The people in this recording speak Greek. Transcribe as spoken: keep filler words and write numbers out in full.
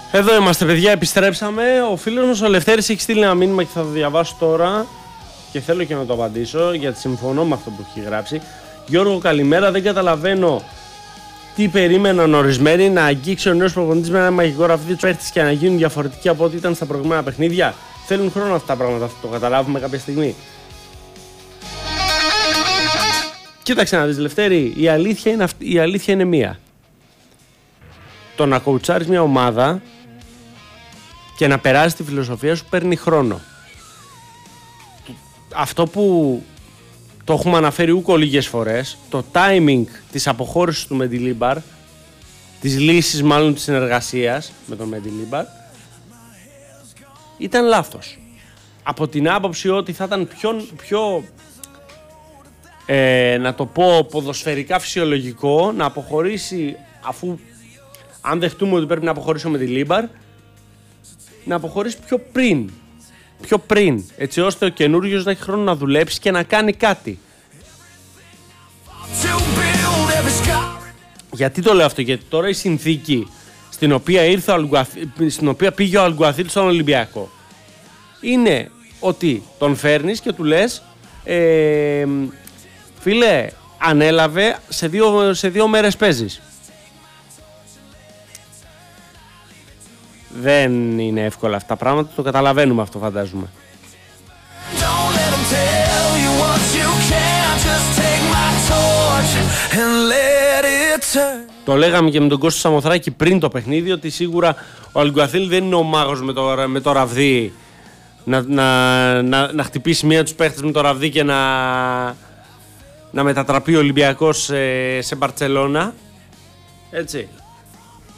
Εδώ είμαστε, παιδιά, επιστρέψαμε. Ο φίλος μας ο Λευτέρης έχει στείλει ένα μήνυμα και θα το διαβάσω τώρα και θέλω και να το απαντήσω γιατί συμφωνώ με αυτό που έχει γράψει. Γιώργο, καλημέρα. Δεν καταλαβαίνω τι περίμεναν ορισμένοι να αγγίξει ο νέος προπονητής με ένα μαγικό ραβδί τους παίχτες και να γίνουν διαφορετικοί από ό,τι ήταν στα προηγούμενα παιχνίδια. Θέλουν χρόνο αυτά τα πράγματα, θα το καταλάβουμε κάποια στιγμή. Κοίταξε να δεις, Λευτέρη, η αλήθεια είναι, αυτή, η αλήθεια είναι μία. Το να κοουτσάρεις μια ομάδα και να περάσει τη φιλοσοφία σου παίρνει χρόνο. Αυτό που το έχουμε αναφέρει ούκο λίγες φορές, το timing της αποχώρησης του Μεντιλίμπαρ, της λύσης μάλλον της συνεργασίας με τον Μεντιλίμπαρ, ήταν λάθος. Από την άποψη ότι θα ήταν πιο, πιο ε, να το πω ποδοσφαιρικά φυσιολογικό να αποχωρήσει, αφού αν δεχτούμε ότι πρέπει να αποχωρήσει ο Μεντιλίμπαρ, να αποχωρήσει πιο πριν. Πιο πριν, έτσι ώστε ο καινούριος να έχει χρόνο να δουλέψει και να κάνει κάτι. Γιατί το λέω αυτό? Γιατί τώρα η συνθήκη στην οποία, ήρθε ο Αλγκουαθίλ, στην οποία πήγε ο Αλγκουαθίλ στον Ολυμπιακό είναι ότι τον φέρνεις και του λες ε, φίλε, ανέλαβε, σε δύο, σε δύο μέρες παίζεις. Δεν είναι εύκολα αυτά τα πράγματα, το καταλαβαίνουμε αυτό, φαντάζομαι. Το λέγαμε και με τον Κώστα Σαμοθράκη πριν το παιχνίδι, ότι σίγουρα ο Αλγκουαθίλ δεν είναι ο μάγος με το, με το ραβδί να, να, να, να χτυπήσει μία τους παίχτες με το ραβδί και να, να μετατραπεί ο Ολυμπιακός σε, σε Μπαρτσελώνα. Έτσι.